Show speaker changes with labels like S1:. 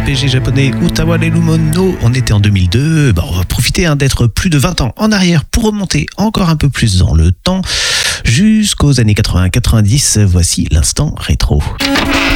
S1: RPG japonais Utawa Lerumo no. On était en 2002. On va profiter d'être plus de 20 ans en arrière pour remonter encore un peu plus dans le temps jusqu'aux années 80-90. Voici l'instant rétro.